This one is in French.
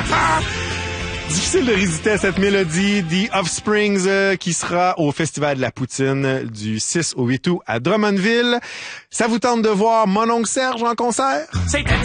Difficile de résister à cette mélodie, The Offsprings, qui sera au Festival de la Poutine du 6 au 8 août à Drummondville. Ça vous tente de voir mon oncle Serge en concert?